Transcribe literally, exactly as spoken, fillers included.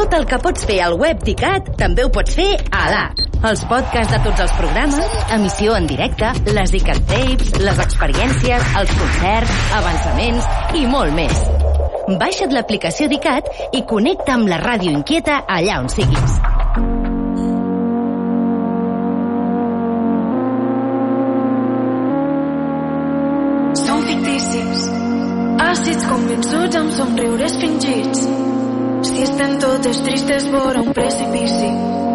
Tot el que pots fer al web d'ICAT també ho pots fer a l'app. Els podcasts de tots els programes, emissió en directe, les ICAT Tapes, les experiències, els concerts, avançaments i molt més. Baixa't l'aplicació d'ICAT i connecta amb la ràdio inquieta allà on siguis. Som ficticis, àcids convençuts amb somriures fingits. Si estem totes tristes vora un precipici,